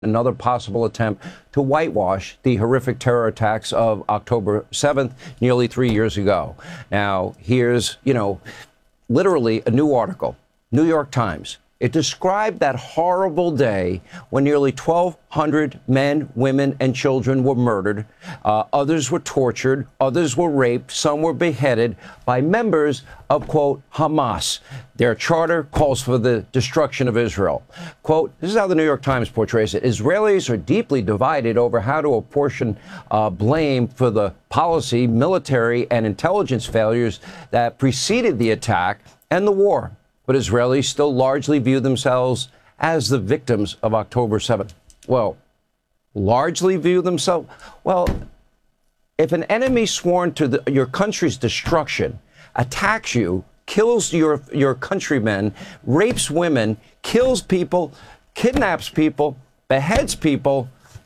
another possible attempt to whitewash the horrific terror attacks of October 7th, nearly 3 years ago. Now, here's, literally a new article, New York Times. It described that horrible day when nearly 1,200 men, women, and children were murdered. Others were tortured. Others were raped. Some were beheaded by members of, quote, Hamas. Their charter calls for the destruction of Israel. Quote, this is how the New York Times portrays it. Israelis are deeply divided over how to apportion blame for the policy, military, and intelligence failures that preceded the attack and the war. But Israelis still largely view themselves as the victims of October 7th. Well, largely view themselves? Well, if an enemy sworn to your country's destruction attacks you, kills your countrymen, rapes women, kills people, kidnaps people, beheads people,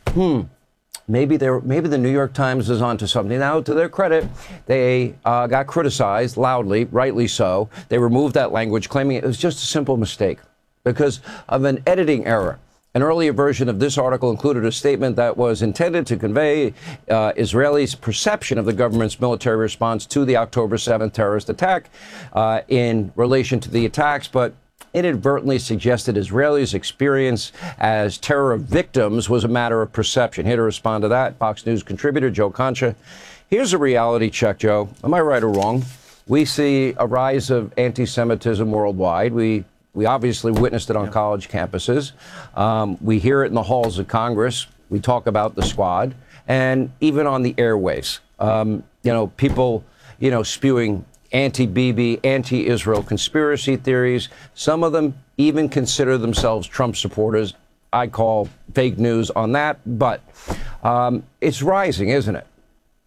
maybe the New York Times is onto something. Now, to their credit, they got criticized loudly, rightly so. They removed that language, claiming it was just a simple mistake because of an editing error. An earlier version of this article included a statement that was intended to convey Israelis' perception of the government's military response to the October 7th terrorist attack in relation to the attacks, but inadvertently suggested Israelis' experience as terror victims was a matter of perception. Here to respond to that, Fox News contributor Joe Concha. Here's a reality check, Joe. Am I right or wrong? We see a rise of anti-Semitism worldwide. We obviously witnessed it on college campuses. We hear it in the halls of Congress. We talk about the squad. And even on the airwaves, people, spewing anti-Bibi, anti-Israel conspiracy theories. Some of them even consider themselves Trump supporters. I call fake news on that, but it's rising, isn't it?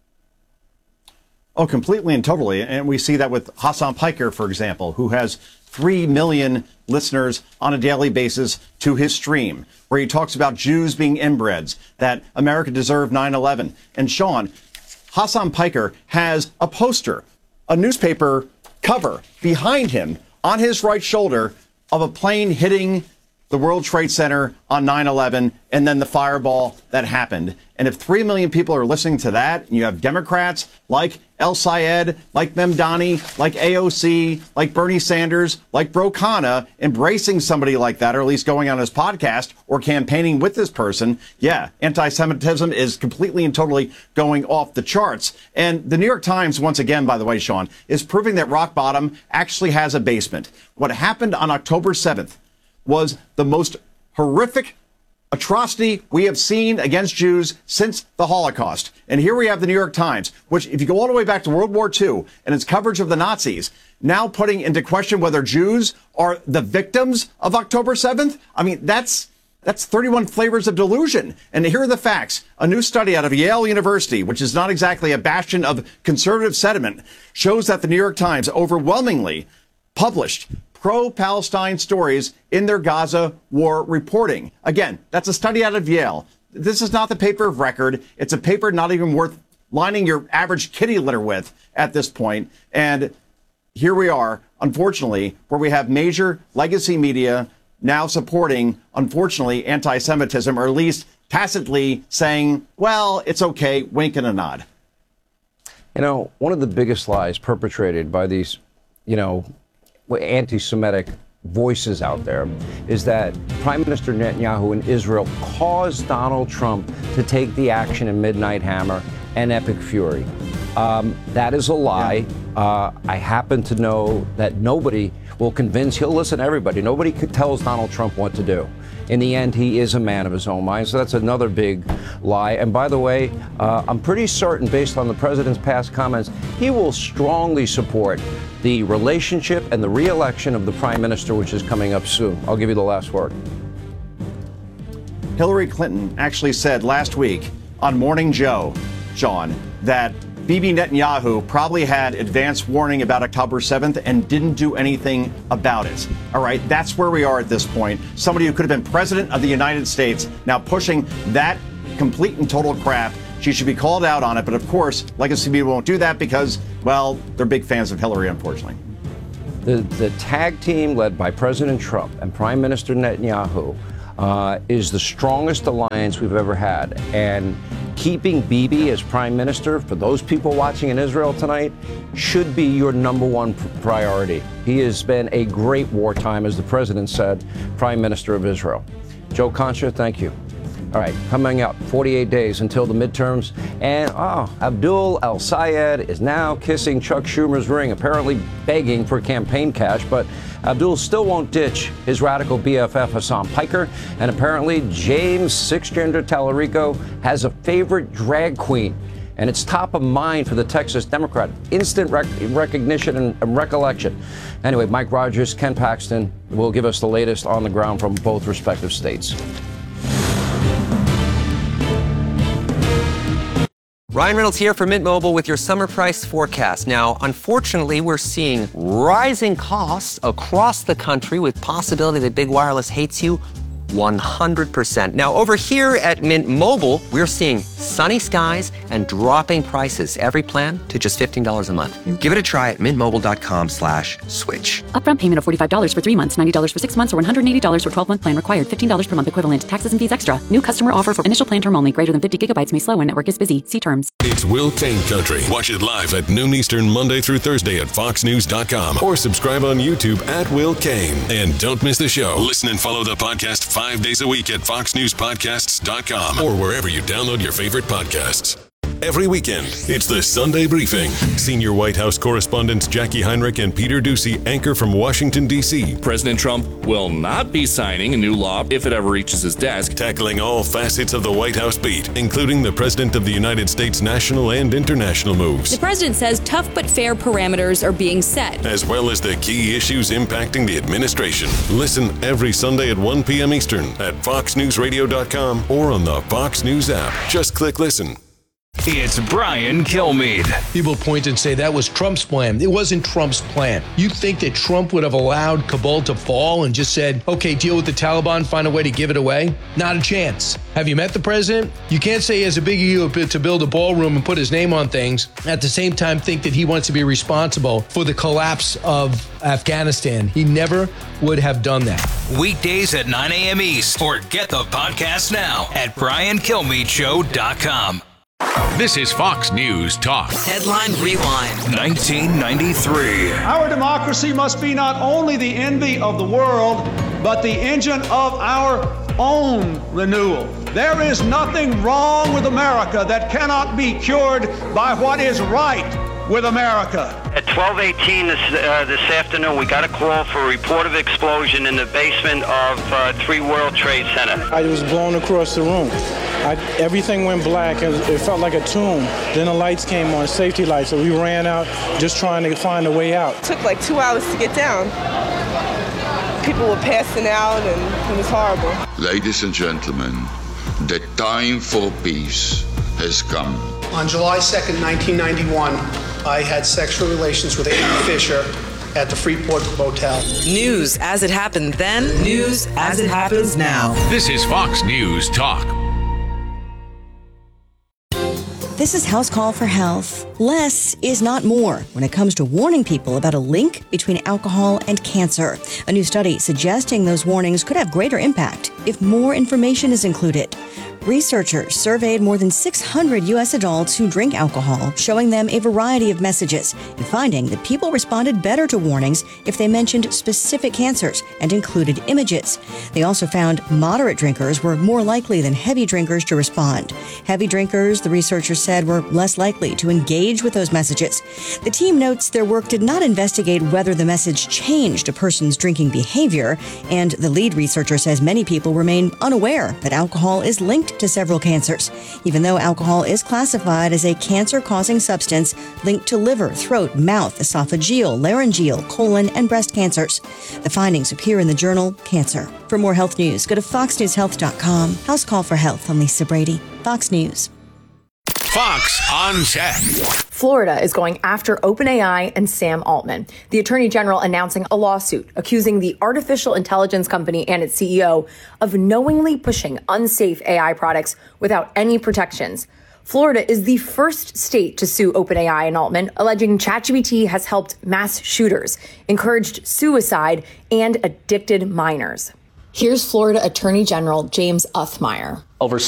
Oh, completely and totally. And we see that with Hassan Piker, for example, who has 3 million listeners on a daily basis to his stream, where he talks about Jews being inbreds, that America deserved 9/11. And Sean, Hassan Piker has a poster, a newspaper cover behind him on his right shoulder of a plane hitting the World Trade Center on 9/11 and then the fireball that happened. And if 3 million people are listening to that, and you have Democrats like El Sayed, like Memdani, like AOC, like Bernie Sanders, like Bro Khanna embracing somebody like that, or at least going on his podcast or campaigning with this person, yeah, anti-Semitism is completely and totally going off the charts. And the New York Times, once again, by the way, Sean, is proving that rock bottom actually has a basement. What happened on October 7th was the most horrific atrocity we have seen against Jews since the Holocaust. And here we have the New York Times, which, if you go all the way back to World War II and its coverage of the Nazis, now putting into question whether Jews are the victims of October 7th. I mean, that's 31 flavors of delusion. And here are the facts. A new study out of Yale University, which is not exactly a bastion of conservative sentiment, shows that the New York Times overwhelmingly published pro-Palestine stories in their Gaza war reporting. Again, that's a study out of Yale. This is not the paper of record. It's a paper not even worth lining your average kitty litter with at this point. And here we are, unfortunately, where we have major legacy media now supporting, unfortunately, anti-Semitism, or at least tacitly saying, well, it's okay, wink and a nod. One of the biggest lies perpetrated by these, anti-Semitic voices out there is that Prime Minister Netanyahu in Israel caused Donald Trump to take the action in Midnight Hammer and Epic Fury. That is a lie. I happen to know that nobody will convince, he'll listen to everybody. Nobody tells Donald Trump what to do. In the end, he is a man of his own mind. So that's another big lie. And by the way, I'm pretty certain, based on the president's past comments, he will strongly support the relationship and the re-election of the prime minister, which is coming up soon. I'll give you the last word. Hillary Clinton actually said last week on Morning Joe, John, that Bibi Netanyahu probably had advance warning about October 7th and didn't do anything about it. All right, that's where we are at this point. Somebody who could have been president of the United States now pushing that complete and total crap. She should be called out on it. But of course, legacy media won't do that because, well, they're big fans of Hillary, unfortunately. The tag team led by President Trump and Prime Minister Netanyahu is the strongest alliance we've ever had. And keeping Bibi as prime minister, for those people watching in Israel tonight, should be your number one priority. He has been a great wartime, as the president said, prime minister of Israel. Joe Concha, thank you. All right, coming up, 48 days until the midterms. And, Abdul El-Sayed is now kissing Chuck Schumer's ring, apparently begging for campaign cash. But Abdul still won't ditch his radical BFF Hassan Piker. And apparently, James Sixgender Tallarico has a favorite drag queen. And it's top of mind for the Texas Democrat. Instant recognition and recollection. Anyway, Mike Rogers, Ken Paxton will give us the latest on the ground from both respective states. Ryan Reynolds here for Mint Mobile with your summer price forecast. Now, unfortunately, we're seeing rising costs across the country with possibility that big wireless hates you 100%. Now, over here at Mint Mobile, we're seeing sunny skies and dropping prices. Every plan to just $15 a month. Give it a try at mintmobile.com/switch. Upfront payment of $45 for 3 months, $90 for 6 months, or $180 for 12-month plan required. $15 per month equivalent. Taxes and fees extra. New customer offer for initial plan term only. Greater than 50 gigabytes may slow when network is busy. See terms. It's Will Cain Country. Watch it live at noon Eastern Monday through Thursday at foxnews.com or subscribe on YouTube at Will Cain. And don't miss the show. Listen and follow the podcast 5 days a week at foxnewspodcasts.com or wherever you download your favorite podcasts. Every weekend, it's the Sunday Briefing. Senior White House correspondents Jackie Heinrich and Peter Doocy anchor from Washington, D.C. President Trump will not be signing a new law if it ever reaches his desk. Tackling all facets of the White House beat, including the President of the United States' national and international moves. The president says tough but fair parameters are being set, as well as the key issues impacting the administration. Listen every Sunday at 1 p.m. Eastern at foxnewsradio.com or on the Fox News app. Just click listen. It's Brian Kilmeade. People point and say that was Trump's plan. It wasn't Trump's plan. You think that Trump would have allowed Kabul to fall and just said, okay, deal with the Taliban, find a way to give it away? Not a chance. Have you met the president? You can't say he has a big ego to build a ballroom and put his name on things. At the same time, think that he wants to be responsible for the collapse of Afghanistan. He never would have done that. Weekdays at 9 a.m. East, or get the podcast now at BrianKilmeadeShow.com. This is Fox News Talk. Headline Rewind. 1993. Our democracy must be not only the envy of the world, but the engine of our own renewal. There is nothing wrong with America that cannot be cured by what is right with America. At 12:18 this afternoon, we got a call for a report of explosion in the basement of 3 World Trade Center. I was blown across the room. Everything went black. It felt like a tomb. Then the lights came on, safety lights, so we ran out just trying to find a way out. It took like 2 hours to get down. People were passing out and it was horrible. Ladies and gentlemen, the time for peace has come. On July 2nd, 1991, I had sexual relations with Amy Fisher at the Freeport Motel. News as it happened then, news as it happens now. This is Fox News Talk. This is House Call for Health. Less is not more when it comes to warning people about a link between alcohol and cancer. A new study suggesting those warnings could have greater impact if more information is included. Researchers surveyed more than 600 U.S. adults who drink alcohol, showing them a variety of messages and finding that people responded better to warnings if they mentioned specific cancers and included images. They also found moderate drinkers were more likely than heavy drinkers to respond. Heavy drinkers, the researchers said, were less likely to engage with those messages. The team notes their work did not investigate whether the message changed a person's drinking behavior, and the lead researcher says many people remain unaware that alcohol is linked to several cancers, even though alcohol is classified as a cancer-causing substance linked to liver, throat, mouth, esophageal, laryngeal, colon, and breast cancers. The findings appear in the journal Cancer. For more health news, go to foxnewshealth.com. House Call for Health. I'm Lisa Brady, Fox News. Fox on Tech. Florida is going after OpenAI and Sam Altman. The Attorney General announcing a lawsuit accusing the artificial intelligence company and its CEO of knowingly pushing unsafe AI products without any protections. Florida is the first state to sue OpenAI and Altman, alleging ChatGPT has helped mass shooters, encouraged suicide, and addicted minors. Here's Florida Attorney General James Uthmeier. Over